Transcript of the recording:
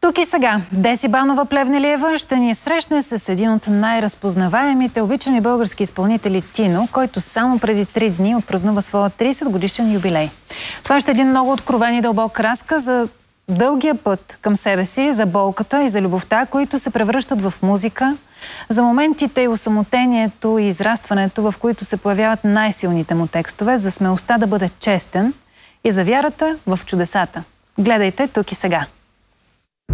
Тук и сега Деси Банова-Плевнелиева ще ни срещне с един от най-разпознаваемите обичани български изпълнители Тино, който само преди 3 дни отпразнува своя 30-годишен юбилей. Това ще е един много откровен и дълбок разказ за дългия път към себе си, за болката и за любовта, които се превръщат в музика, за моментите и осамотението и израстването, в които се появяват най-силните му текстове, за смелостта да бъде честен и за вярата в чудесата. Гледайте тук и сега.